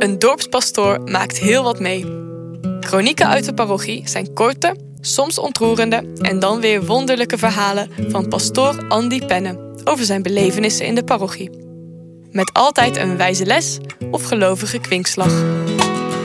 Een dorpspastoor maakt heel wat mee. Kronieken uit de parochie zijn korte, soms ontroerende en dan weer wonderlijke verhalen van pastoor Andy Penne over zijn belevenissen in de parochie. Met altijd een wijze les of gelovige kwinkslag.